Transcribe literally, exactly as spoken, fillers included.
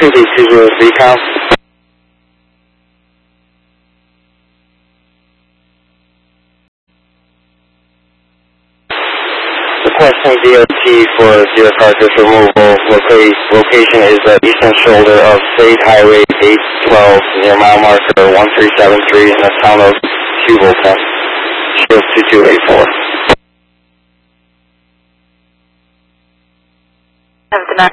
two zero three pound. Requesting D O T for zero carcass removal. Loca location is the eastern shoulder of State Highway eight twelve near mile marker one three seven three in the town of Hubleton. Shield two two eight four. Have the